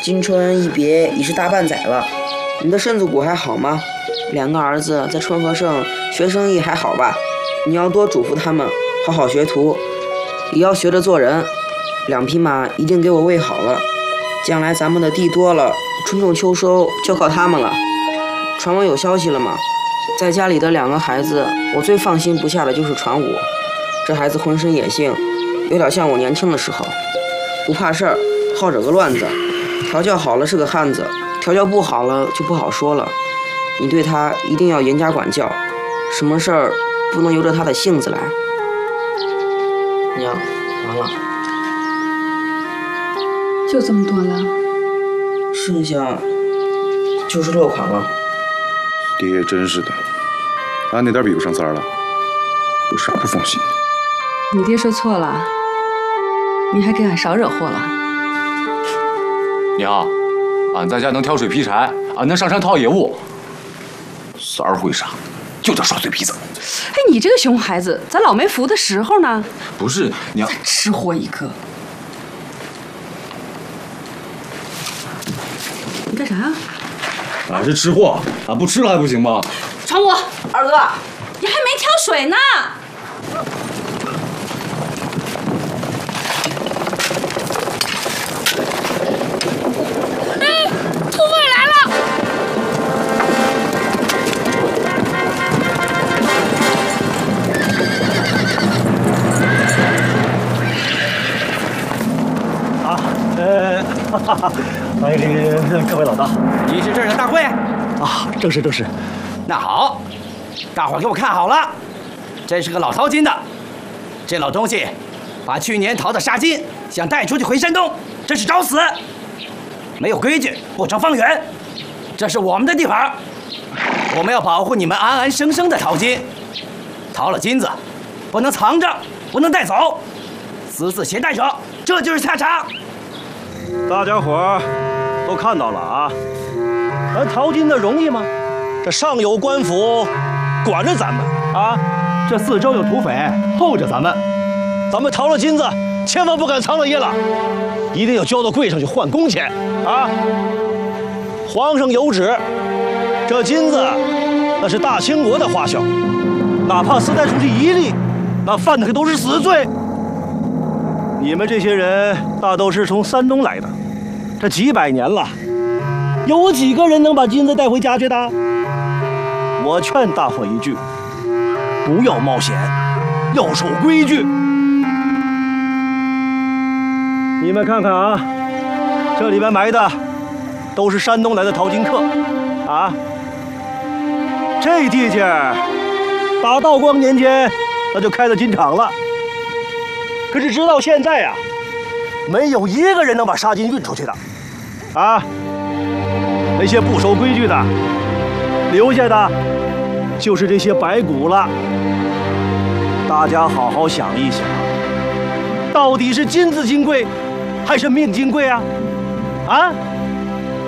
今春一别已是大半载了，你的身子骨还好吗？2个儿子在春和盛学生意还好吧？你要多嘱咐他们，好好学徒，也要学着做人。2匹马一定给我喂好了，将来咱们的地多了，春种秋收就靠他们了。传闻有消息了吗？在家里的2个孩子，我最放心不下的就是传武。这孩子浑身野性，有点像我年轻的时候，不怕事儿，好整个乱子。调教好了是个汉子，调教不好了就不好说了。你对他一定要严加管教，什么事儿不能由着他的性子来。娘，完了， 就这么多了？ 剩下就是落款了。 爹也真是的，俺那点比不上三儿了，有啥不放心的？ 你爹说错了，你还给俺少惹祸了。 娘，俺在家能挑水劈柴，俺能上山套野物。三儿会啥？就叫耍嘴皮子。 哎，你这个熊孩子，咱老没服的时候呢。 不是娘， 再吃货一个。你干啥呀？ 俺是吃货，俺不吃了还不行吗？ 传武，二哥，你还没挑水呢。 土匪来了！ 欢迎各位老大。 你是这儿的大会？ 啊，正是。 那好，大伙儿给我看好了，这是个老淘金的，这老东西把去年淘的沙金想带出去回山东，这是找死！没有规矩不成方圆，这是我们的地盘，我们要保护你们安安生生的淘金。淘了金子，不能藏着，不能带走，私自携带者，这就是下场。 大家伙儿都看到了啊，咱淘金的容易吗？这上有官府管着咱们啊，这四周有土匪候着咱们。咱们淘了金子，千万不敢藏了掖了，一定要交到柜上去换工钱啊！皇上有旨，这金子那是大清国的花销，哪怕私带出去1粒，那犯的可都是死罪。你们这些人大都是从山东来的，这几百年了，有几个人能把金子带回家去的？我劝大伙一句，不要冒险，要守规矩。你们看看啊，这里面埋的都是山东来的淘金客啊。这地界打道光年间那就开了金厂了，可是直到现在呀，没有一个人能把沙金运出去的啊。那些不守规矩的，留下的就是这些白骨了。大家好好想一想，到底是金子金贵，还是命金贵啊？啊！